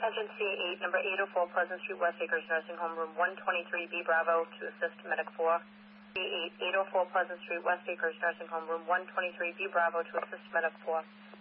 Attention C8, number 804 Pleasant Street, West Acres, Nursing Home, room 123B Bravo to assist Medic 4. C8, 804 Pleasant Street, West Acres, Nursing Home, room 123B Bravo to assist Medic 4.